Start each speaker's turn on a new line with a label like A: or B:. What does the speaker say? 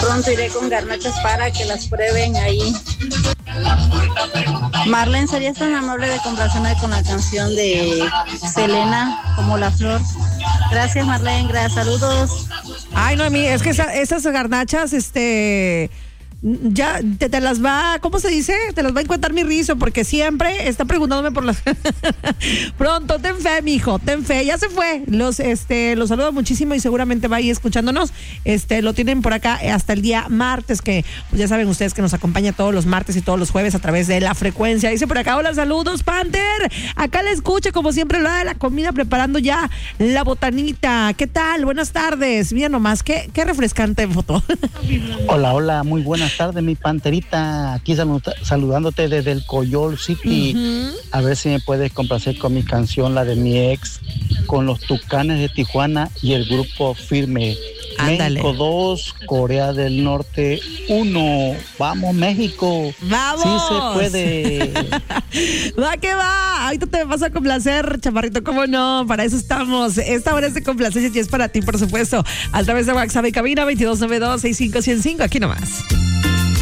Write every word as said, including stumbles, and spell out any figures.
A: pronto iré con garnachas para que las prueben ahí. Marlene, ¿serías tan amable de complacerme con la canción de Selena, Como la Flor? Gracias, Marlene, gracias, saludos.
B: Ay, no, a mí, es que esa, esas garnachas, este... ya te, te las va, ¿cómo se dice? Te las va a encontrar mi rizo, porque siempre está preguntándome por las pronto, ten fe, mijo, ten fe, ya se fue, los este los saludo muchísimo y seguramente va ahí escuchándonos, este lo tienen por acá hasta el día martes, que pues ya saben ustedes que nos acompaña todos los martes y todos los jueves a través de La Frecuencia. Dice por acá, hola, saludos, Panther, acá le escucho como siempre la de la comida, preparando ya la botanita. ¿Qué tal? Buenas tardes. Mira nomás, qué, qué refrescante foto.
C: Hola, hola, muy buenas tardes, mi Panterita, aquí salud- saludándote desde el Coyol City. Uh-huh. A ver si me puedes complacer con mi canción, la de mi ex, con los Tucanes de Tijuana y el grupo Firme.
B: Ándale.
C: México dos, Corea del Norte uno. Vamos, México.
B: Vamos.
C: Sí se puede.
B: Va que va. Ahorita te vas a complacer, chaparrito, cómo no. Para eso estamos. Esta hora es de complacencia y es para ti, por supuesto. A través de WhatsApp y cabina veintidós noventa y dos, sesenta y cinco ciento cinco. Aquí nomás.